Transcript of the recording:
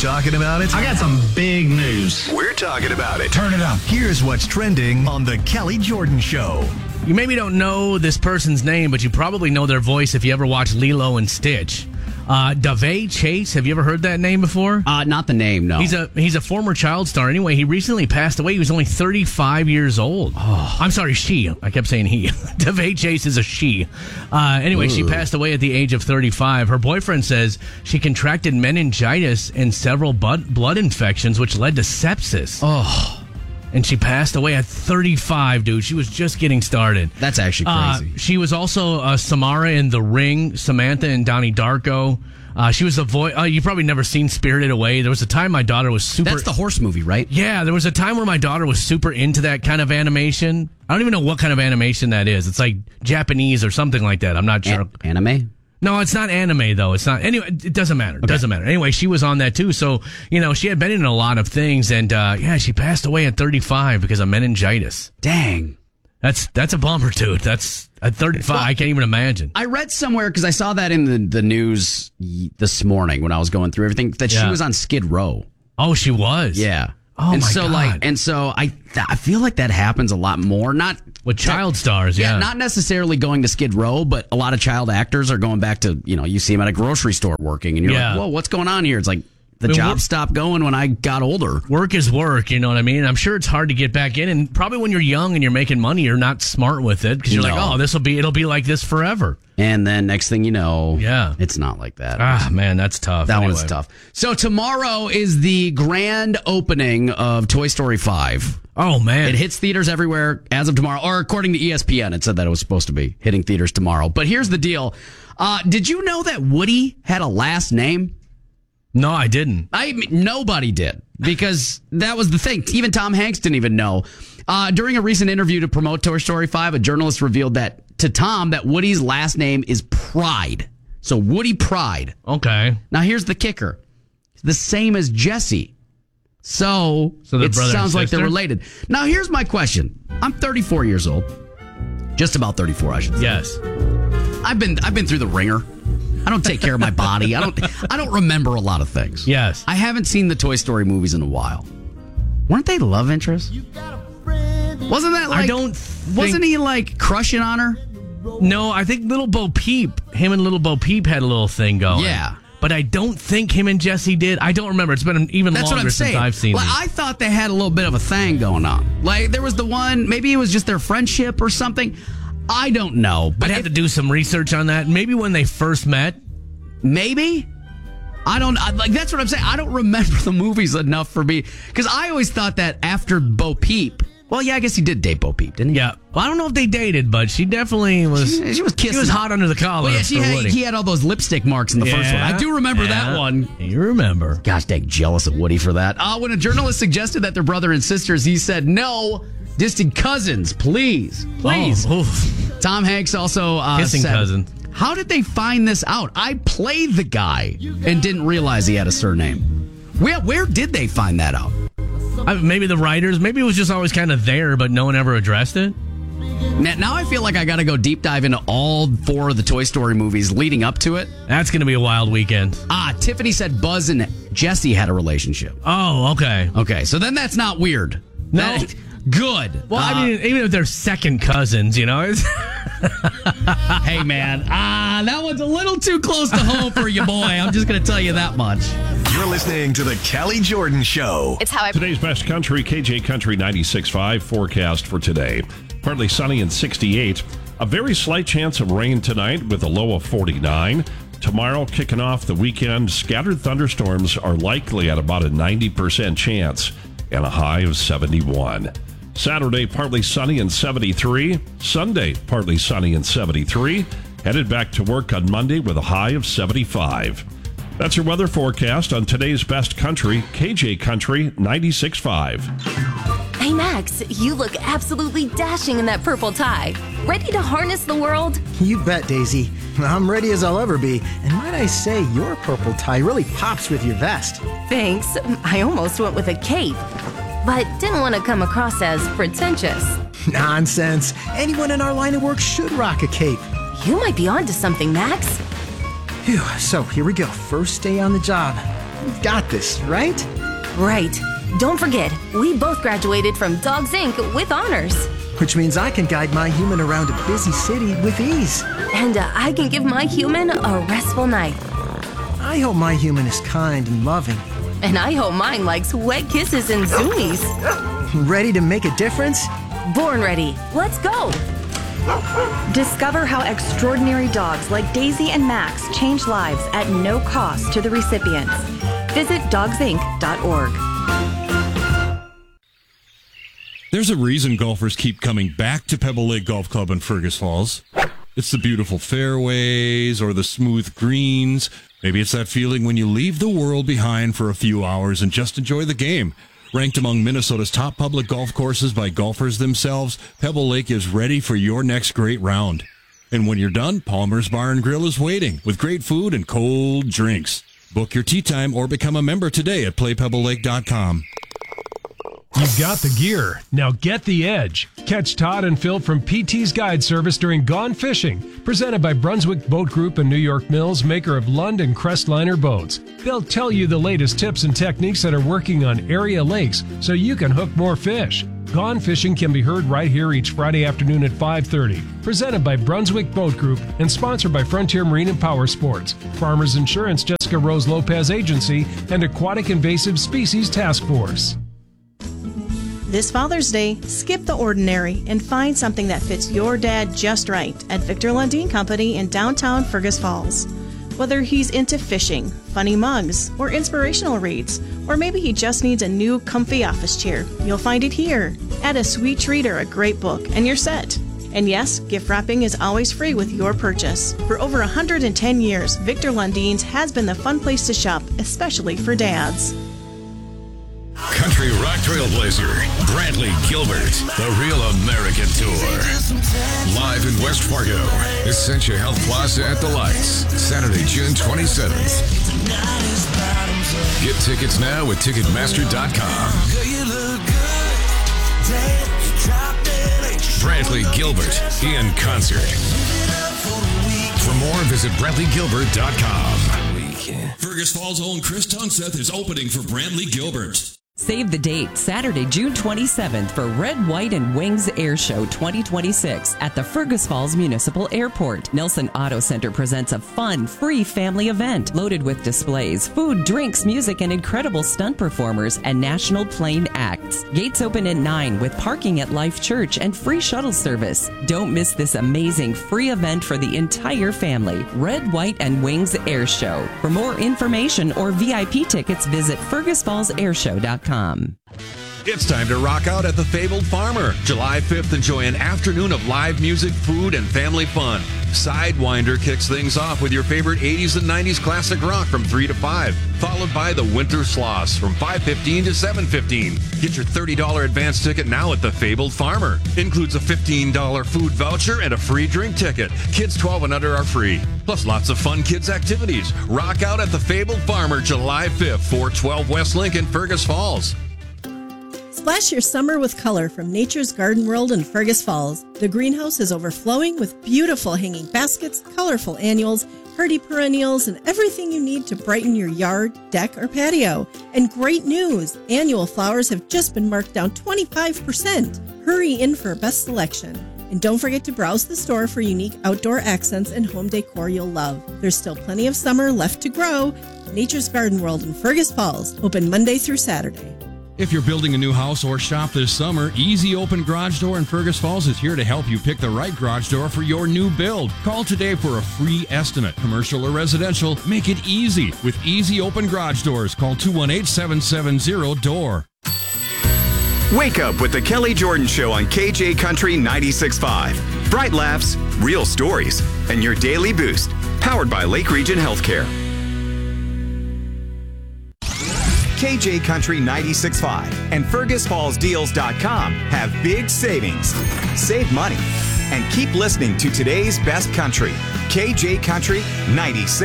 talking about it? I got some big news. We're talking about it. Turn it up. Here's what's trending on The Kelly Jordan Show. You maybe don't know this person's name, but you probably know their voice if you ever watch Lilo and Stitch. Davey Chase, have you ever heard that name before? Not the name, no. He's a former child star. Anyway, he recently passed away. He was only 35 years old. Oh. I'm sorry, she. I kept saying he. Davey Chase is a she. Anyway, she passed away at the age of 35. Her boyfriend says she contracted meningitis and several blood infections, which led to sepsis. Oh. And she passed away at 35, dude. She was just getting started. That's actually crazy. She was also Samara in The Ring, Samantha and Donnie Darko. She was the voice. You probably never seen Spirited Away. There was a time my daughter was super. That's the horse movie, right? Yeah, there was a time where my daughter was super into that kind of animation. I don't even know what kind of animation that is. It's like Japanese or something like that. I'm not sure. Anime? No, it's not anime, though. It's not. Anyway, it doesn't matter. It doesn't matter. Anyway, she was on that, too. So, she had been in a lot of things. And, she passed away at 35 because of meningitis. Dang. That's a bummer, dude. That's at 35. Well, I can't even imagine. I read somewhere, because I saw that in the news this morning when I was going through everything, that she was on Skid Row. Oh, she was? Yeah. Oh, and my so, God. I feel like that happens a lot more. Not with child stars, yeah. Not necessarily going to Skid Row, but a lot of child actors are going back to, you see them at a grocery store working, and you're like, whoa, what's going on here? It's like the job stopped going when I got older. Work is work, you know what I mean? I'm sure it's hard to get back in, and probably when you're young and you're making money, you're not smart with it because you're like, oh, it'll be like this forever. And then next thing you know, it's not like that. Ah, man, that's tough. That one's tough. So tomorrow is the grand opening of Toy Story 5. Oh, man. It hits theaters everywhere as of tomorrow, or according to ESPN, it said that it was supposed to be hitting theaters tomorrow. But here's the deal. Did you know that Woody had a last name? No, I didn't. Nobody did, because that was the thing. Even Tom Hanks didn't even know. During a recent interview to promote Toy Story 5, a journalist revealed to Tom that Woody's last name is Pride. So Woody Pride. Okay. Now here's the kicker. It's the same as Jesse. So it sounds like they're related. Now here's my question. I'm 34 years old. Just about 34, I should say. Yes. I've been through the ringer. I don't take care of my body. I don't remember a lot of things. Yes. I haven't seen the Toy Story movies in a while. Weren't they love interests? Wasn't that like... Wasn't he like crushing on her? No, I think Little Bo Peep, him and Little Bo Peep had a little thing going. Yeah. But I don't think him and Jesse did. I don't remember. It's been even longer since I've seen it. I thought they had a little bit of a thing going on. Like there was the one, maybe it was just their friendship or something. I don't know. But I'd have to do some research on that. Maybe when they first met. Maybe. That's what I'm saying. I don't remember the movies enough for me. Because I always thought that after Bo Peep. Well, yeah, I guess he did date Bo Peep, didn't he? Yeah. Well, I don't know if they dated, but she definitely was. She was kissing. She was hot under the collar. Well, yeah, he had all those lipstick marks in the first one. I do remember that one. You remember. Gosh, dang, jealous of Woody for that. When a journalist suggested that they're brother and sisters, he said, no, distant cousins, please. Oh, Tom Hanks also kissing said, cousin. How did they find this out? I played the guy and didn't realize he had a surname. Where did they find that out? Maybe the writers. Maybe it was just always kind of there, but no one ever addressed it. Now I feel like I got to go deep dive into all 4 of the Toy Story movies leading up to it. That's going to be a wild weekend. Tiffany said Buzz and Jesse had a relationship. Oh, okay. Okay, so then that's not weird. No. Good. Well, I mean, even if they're second cousins, Hey, man. That one's a little too close to home for you, boy. I'm just going to tell you that much. You're listening to The Kelly Jordan Show. It's how Today's best country, KJ Country 96.5 forecast for today. Partly sunny and 68. A very slight chance of rain tonight with a low of 49. Tomorrow, kicking off the weekend, scattered thunderstorms are likely at about a 90% chance and a high of 71. Saturday, partly sunny and 73. Sunday, partly sunny and 73. Headed back to work on Monday with a high of 75. That's your weather forecast on today's best country, KJ Country 96.5. Hey, Max, you look absolutely dashing in that purple tie. Ready to harness the world? You bet, Daisy. I'm ready as I'll ever be. And might I say, your purple tie really pops with your vest. Thanks. I almost went with a cape, but didn't want to come across as pretentious. Nonsense. Anyone in our line of work should rock a cape. You might be onto something, Max. Phew, so here we go. First day on the job. You've got this, right? Right. Don't forget, we both graduated from Dogs Inc. with honors. Which means I can guide my human around a busy city with ease. And I can give my human a restful night. I hope my human is kind and loving. And I hope mine likes wet kisses and zoomies. Ready to make a difference? Born ready. Let's go. Discover how extraordinary dogs like Daisy and Max change lives at no cost to the recipients. Visit dogsinc.org. There's a reason golfers keep coming back to Pebble Lake Golf Club in Fergus Falls. It's the beautiful fairways or the smooth greens. Maybe it's that feeling when you leave the world behind for a few hours and just enjoy the game. Ranked among Minnesota's top public golf courses by golfers themselves, Pebble Lake is ready for your next great round. And when you're done, Palmer's Bar and Grill is waiting with great food and cold drinks. Book your tee time or become a member today at playpebblelake.com. You've got the gear. Now get the edge. Catch Todd and Phil from PT's Guide Service during Gone Fishing, presented by Brunswick Boat Group and New York Mills, maker of Lund and Crestliner boats. They'll tell you the latest tips and techniques that are working on area lakes so you can hook more fish. Gone Fishing can be heard right here each Friday afternoon at 5:30. Presented by Brunswick Boat Group and sponsored by Frontier Marine and Power Sports, Farmers Insurance, Jessica Rose Lopez Agency, and Aquatic Invasive Species Task Force. This Father's Day, skip the ordinary and find something that fits your dad just right at Victor Lundin Company in downtown Fergus Falls. Whether he's into fishing, funny mugs, or inspirational reads, or maybe he just needs a new comfy office chair, you'll find it here. Add a sweet treat or a great book, and you're set. And yes, gift wrapping is always free with your purchase. For over 110 years, Victor Lundin's has been the fun place to shop, especially for dads. Country rock trailblazer, Bradley Gilbert, the Real American Tour. Live in West Fargo, Essentia Health Plaza at the Lights, Saturday, June 27th. Get tickets now at Ticketmaster.com. Bradley Gilbert in concert. For more, visit BradleyGilbert.com. Fergus Falls' own Chris Tungseth is opening for Bradley Gilbert. Save the date, Saturday, June 27th for Red, White, and Wings Air Show 2026 at the Fergus Falls Municipal Airport. Nelson Auto Center presents a fun, free family event loaded with displays, food, drinks, music, and incredible stunt performers and national plane acts. Gates open at 9 with parking at Life Church and free shuttle service. Don't miss this amazing free event for the entire family. Red, White, and Wings Air Show. For more information or VIP tickets, visit fergusfallsairshow.com. It's time to rock out at the Fabled Farmer. July 5th, enjoy an afternoon of live music, food, and family fun. Sidewinder kicks things off with your favorite 80s and 90s classic rock from 3 to 5, followed by the Winter Sloss from 5:15 to 7:15. Get your $30 advance ticket now at the Fabled Farmer. Includes a $15 food voucher and a free drink ticket. Kids 12 and under are free. Plus lots of fun kids activities. Rock out at the Fabled Farmer July 5th, 412 West Lincoln, Fergus Falls. Splash your summer with color from Nature's Garden World in Fergus Falls. The greenhouse is overflowing with beautiful hanging baskets, colorful annuals, hardy perennials, and everything you need to brighten your yard, deck, or patio. And great news! Annual flowers have just been marked down 25%. Hurry in for a best selection. And don't forget to browse the store for unique outdoor accents and home decor you'll love. There's still plenty of summer left to grow. Nature's Garden World in Fergus Falls, open Monday through Saturday. If you're building a new house or shop this summer, Easy Open Garage Door in Fergus Falls is here to help you pick the right garage door for your new build. Call today for a free estimate. Commercial or residential, make it easy with Easy Open Garage Doors. Call 218-770-DOOR. Wake up with the Kelly Jordan Show on KJ Country 96.5. Bright laughs, real stories, and your daily boost. Powered by Lake Region Healthcare. KJ Country 96.5 and FergusFallsDeals.com have big savings. Save money and keep listening to today's best country. KJ Country 96.5.